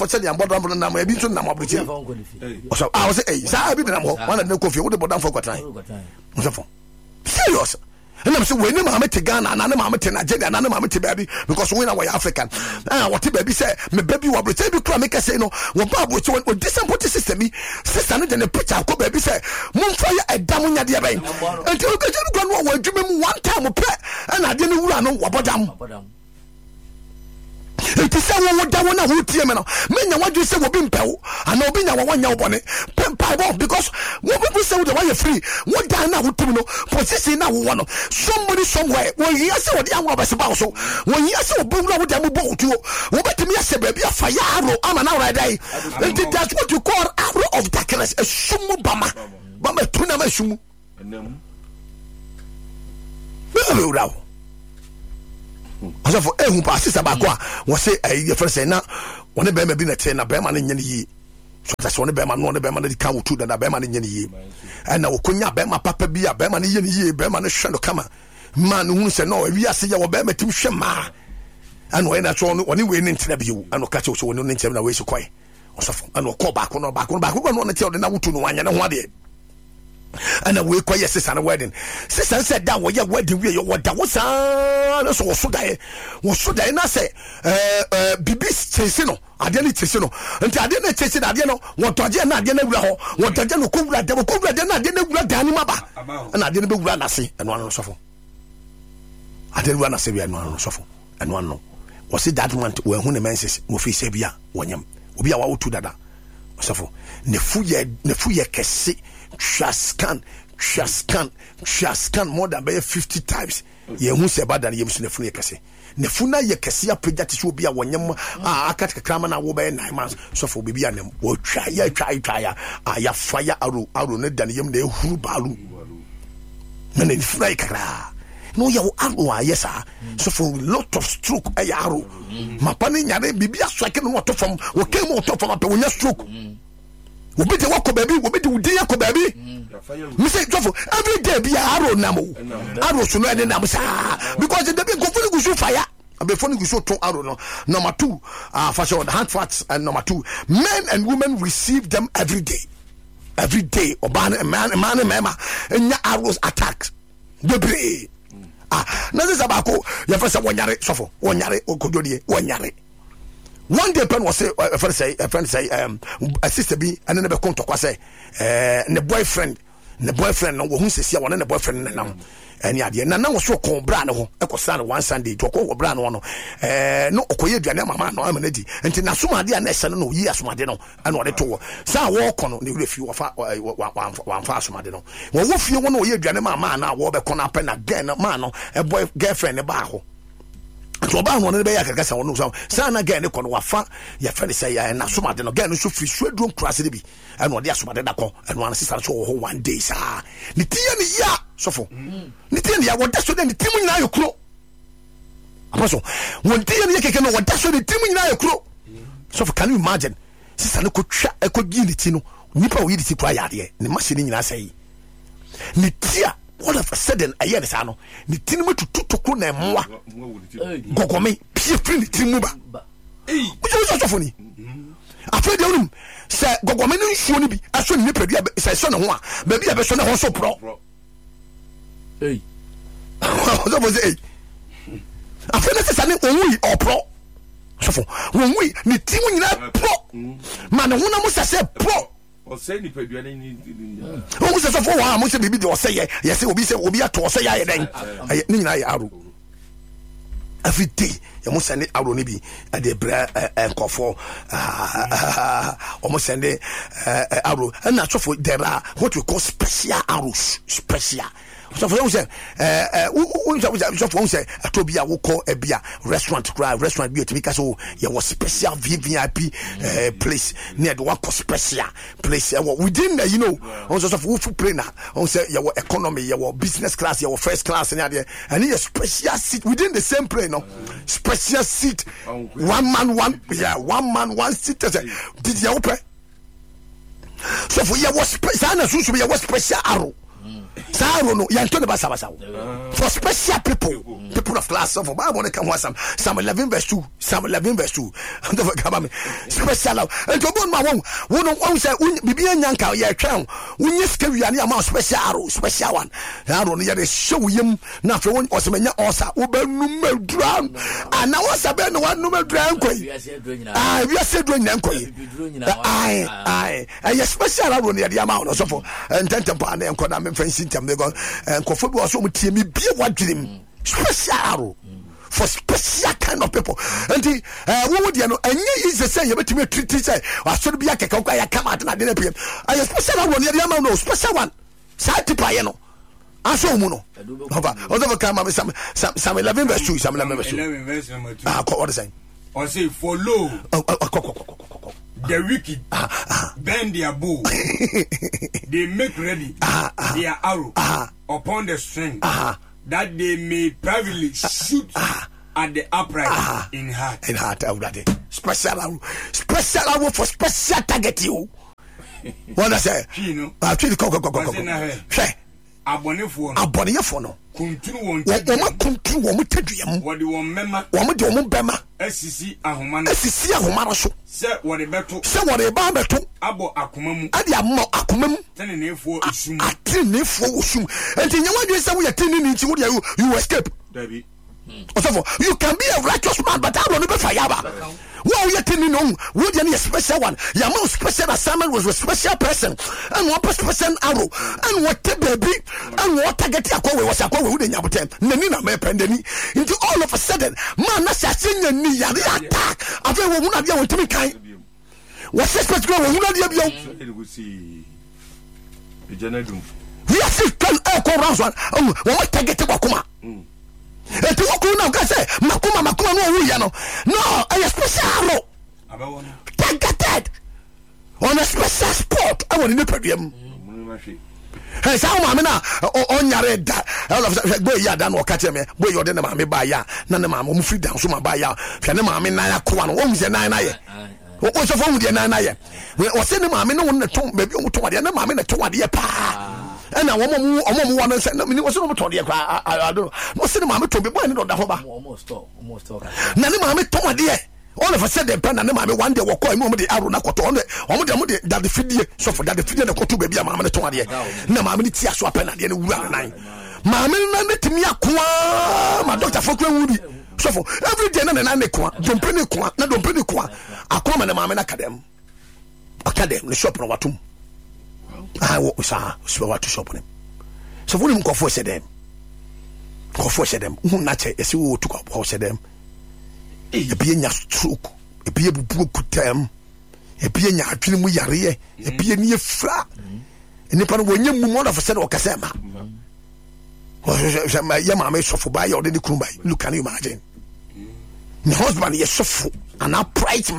said the bottom of the number, be to Namabuchi. So I was a Sabi, one of the coffee would have done for what time. Serious. And I'm saying, when I'm to Ghana, and I'm to Nigeria, and I'm to baby, because when I was African, what the baby said, my baby will be able to make us say no, when Bob was with this system, sister, and the picture, baby said, Moonfire at Damunia Diabay. Until you get to go one time, and I didn't run about them. It is a woman who Tiamano. Men, what you say will be Pell, and no being a 1 year bonnet, Pempa, because what people say the way free, what Diana would know, possessing now one somebody somewhere. When you say what the young was about, so when you say boom, with them boat to what to me, I say, baby, a fire arrow, I'm an hour a day. And that's what you call arrow of darkness, a sumu bama, Bama Tunama sumu. As for who passes about was say a first say now, one of them have been a 10 a bearman in ye. So that's one of them, and one of them that count to the bearman in ye. And now, could not bear my papa be a bearman in ye, bearman is shall come. Man who said no, we are saying our bearman to Shema. And when I saw only way into the view, and no catch also when you need away so quiet. Or so, and no call back on back, who want to tell the now to no one and what it. And a week quiet sister a wedding. Sister said that was your wedding. What that was so die. Was so die. And I say, Bibis Chesino, I didn't Chesino. And I didn't chase it. I didn't know what I didn't know. What I didn't know, they were covered. Then I didn't know Danimaba. And I didn't know run a see and one suffer. I didn't run a see and one suffer. And one no. Was it that month where when the man says, Mufi Sabia, Wanyam, Ubia to Dada. Suffer. Nefuye Kessi. Shaskan more than 50 times. Ye who say bad than Yemus Nefuna Kase. Nefuna ye Cassia Predatis will be a Wanyam, Akat Kramana will be 9 months. So for Bibi and them will try. I fire arrow, net than Yem de Hubalu. Many fly kara. No, you are yes, sir. So for lot of stroke, a arrow. Mapani Yare Bibia striking water from what came out from up when you stroke. We be the walk baby, we be the dear baby. Mr. Joffo, every day be a arrow namo. Arrow to know the names. Because the baby go for fire. Before you show to arrow. Number 2, fashion hand fats, and number 2, men and women receive them every day. Every day, man and mama, and your arrows attacks. Debris. Now this is about your first 1 year, suffer 1 year, or could you 1 year. One day, pen was say, a friend say, a sister be, and then never come to say, the boyfriend, no one says, one and the boyfriend, and the idea. Now was so called Brano, a cosan one Sunday to call Brano, no, Okoye, Mamma, no, I'm an eddy, and Tinasuma, dear Nessan, no years, Madeno, and what they told. So walk on the review of one fast Madeno. Well, what you want to hear, Janema, man, I walk on up and again, a man, a boy, girlfriend, a baho. So about one of the Bayaka on no son again, the Wafa, your friend say, and Nasuma, then again, so free sweat room cross it, and what the Asuma and one sister so 1 day, sir. Nitian, ya, so for Nitian, ya, what that's what the team now you crow. Apostle, when Tian can know what that's what the team now you crow. So can you imagine? Sister, I could give it, you know, Nipa will eat it quiet here, the machine in I say. Nitia. All of a sudden, I hear the sound. The tinmu to Kuna Moa Gogome, Piefri, Timuba. Which was so funny. After the room, Sir Gogome, should be as soon as I saw no one, maybe I saw also pro. Hey, that was it. After this, I only or pro. So when we the Timu pro, man, one almost say pro. Say ni peduane ni o se so fo wa mo se bibi de o se ye yes obi ato o se ya ye den ni nyina ya aro every day you must send aro ni bi at the bra enkofo o mo send aro and na so for there are what we call special arrows special. So for say say atobia wo call a bia restaurant bi otimika so you was special VIP place near the one special place within you know on so for food planner on say your economy your business class your first class and a special seat within the same plane no special seat one man one seat did you open so for you was special so you was special arrow Saro no yanto ne basa for special people of class of Bible can want Psalm 11 verse 2 Psalm 11 verse 2 special and to bon ma won say bibia nyanka ye twan wonye sika wiane ama special one aro no ye de show yim na fe won osemanya osa wo ba num adran ana wasa be no wan num adran koi we are said when yankoi I special aro no ye de ama no so for entempo na enko na me fancy tem they go enko bi so mutie me bie wadwinem special aro for special kind of people and wo wo dia no anya is the say you betime treat say asori bia keka kwa ya kama na de na piem I special aro no ye de ama no special one sa tipa ye no aso mu no baba ozo ka ma Psalm 11 verse 2 Psalm 11 verse 2 what is saying or say follow the wicked bend their bow. They make ready their arrow upon the string that they may privately shoot at the upright in heart. In heart, already. Special arrow for special target you. What I say? I treat the abonefo no kunturu won taduam wode won mema de won bema asisi ahoma no so se wode ba beto abo akoma mu ade ammo akoma mu tenenefo osum enti nyawadwe se wo yatini ni nti wo you escape dabi you can be a righteous man but I don't know fire ba wo yatini no wo dey a special one your man special assignment was a special person and one person arrow and what baby and what target akwa was akwa we dey nyabotem nani na me pendani into all of a sudden man na sasenya ni yare attack afa wo huna dia wontimi kan what suspect go wo huna dia bio we are still call rounds one wo target kwa kuma eti wako na ukase makuma no wuya no a special arrow targeted on a special spot I want to problem hey sa ma me na onyare da all of boy ya da no ka me boy yo de na ma me ba ya na na ma mo free down so ma ba ya hwe ne ma me na ya koa no wo mu se na ye wo so fo mu de na ye wo se ne ma me no won na ton ba bi o mu ton de na ma me na ton de pa ena omo wana se na mini woso no to de kwa I don't know mo se ma me to be boy ni do da ho ba almost na ne ma me to de all of a sudden pen na ne ma me one day wo ko mo de aro na koto omo de that the fidie so for that the fidie na koto ba bia ma me to de na ma me ti aso pen na de ne wura na nan ma me na ne timi akoa ma doctor for kwen wudi so for every day na na ne koa dompe ne koa akoma na ma me na academy ne shop no watum I what sa so what to shop them so when him go for say them who na che ese wo to go say them e be nya stroke e be bubu kutam e be nya atwene mu yare e be ni efra ni pa no wonya mu mo da for say o kase ma ya ma me sofo ba ya o de kurumba you can you imagine my husband is sofo an upright